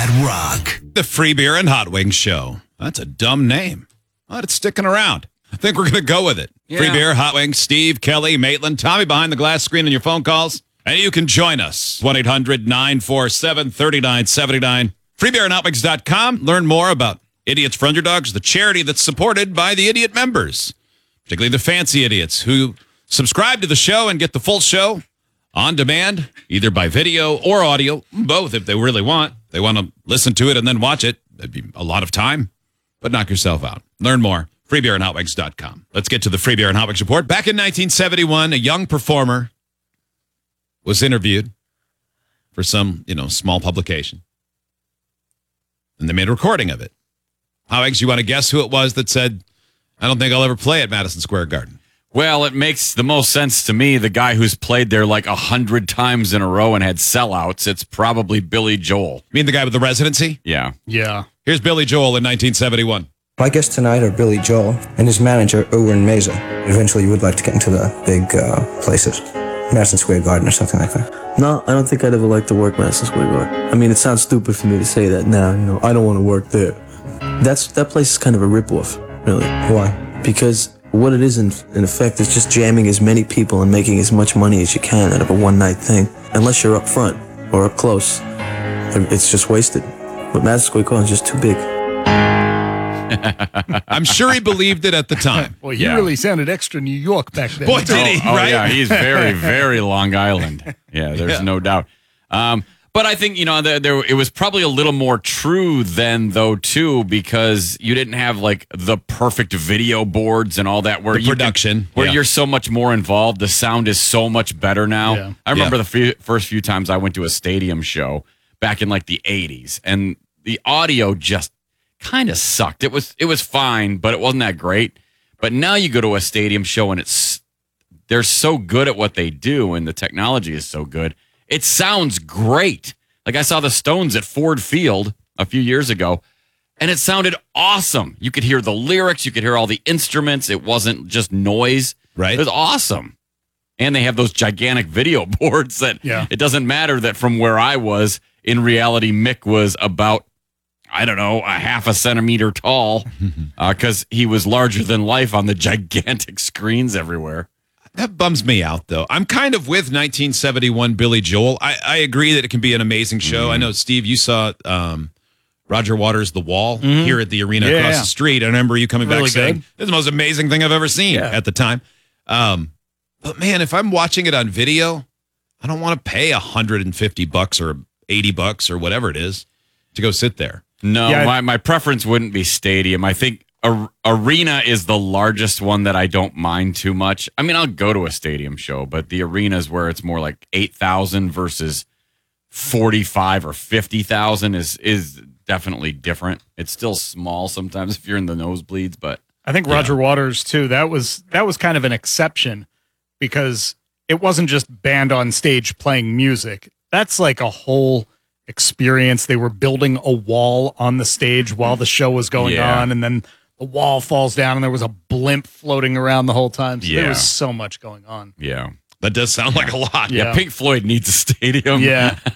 Rock. The Free Beer and Hot Wings Show. That's a dumb name, but it's sticking around. I think we're going to go with it. Yeah. Free Beer, Hot Wings, Steve, Kelly, Maitland, Tommy behind the glass screen on your phone calls. And you can join us. 1-800-947-3979. FreeBeerandHotWings.com. Learn more about Idiots for Underdogs, the charity that's supported by the idiot members, particularly the fancy idiots who subscribe to the show and get the full show on demand, either by video or audio, both if they really want. They want to listen to it and then watch it. That'd be a lot of time, but knock yourself out. Learn more. FreeBeerandHotWings.com. Let's get to the Free Beer and Hot Wings report. Back in 1971, a young performer was interviewed for some, small publication. And they made a recording of it. Hot Wings, you want to guess who it was that said, I don't think I'll ever play at Madison Square Garden? Well, it makes the most sense to me. The guy who's played there like 100 times in a row and had sellouts, it's probably Billy Joel. You mean the guy with the residency? Yeah. Yeah. Here's Billy Joel in 1971. My guests tonight are Billy Joel and his manager, Erwin Mesa. Eventually, you would like to get into the big places, Madison Square Garden or something like that. No, I don't think I'd ever like to work Madison Square Garden. I mean, it sounds stupid for me to say that now. I don't want to work there. That place is kind of a ripoff, really. Why? Because what it is, in effect, is just jamming as many people and making as much money as you can out of a one-night thing. Unless you're up front or up close, it's just wasted. But Madison Square Garden is just too big. I'm sure he believed it at the time. Well, he really sounded extra New York back then. Boy, did he, right? Yeah, he's very, very Long Island. Yeah, there's no doubt. But I think, it was probably a little more true then, though, too, because you didn't have, like, the perfect video boards and all that. Where the production. You're so much more involved. The sound is so much better now. Yeah. I remember the first few times I went to a stadium show back in, like, the 80s, and the audio just kind of sucked. It was fine, but it wasn't that great. But now you go to a stadium show, and they're so good at what they do, and the technology is so good. It sounds great. Like I saw the Stones at Ford Field a few years ago, and it sounded awesome. You could hear the lyrics. You could hear all the instruments. It wasn't just noise. Right. It was awesome. And they have those gigantic video boards that it doesn't matter that from where I was, in reality, Mick was about, I don't know, a half a centimeter tall because he was larger than life on the gigantic screens everywhere. That bums me out, though. I'm kind of with 1971 Billy Joel. I agree that it can be an amazing show. Mm-hmm. I know, Steve, you saw Roger Waters' The Wall here at the arena across the street. I remember you coming back saying, this is the most amazing thing I've ever seen at the time. But, man, if I'm watching it on video, I don't want to pay $150 or $80 or whatever it is to go sit there. No, my preference wouldn't be stadium. I think arena is the largest one that I don't mind too much. I mean, I'll go to a stadium show, but the arena is where it's more like 8,000 versus 45 or 50,000 is definitely different. It's still small sometimes if you're in the nosebleeds, but I think Roger Waters too. That was kind of an exception because it wasn't just band on stage playing music. That's like a whole experience. They were building a wall on the stage while the show was going on, and then the wall falls down and there was a blimp floating around the whole time. So there was so much going on. Yeah. That does sound like a lot. Yeah. Pink Floyd needs a stadium. Yeah.